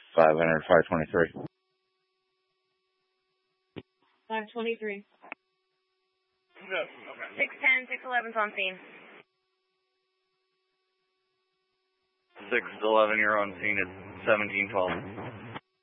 500, 523. 523. Okay. 610, 611's on scene. 611, you're on scene at 1712.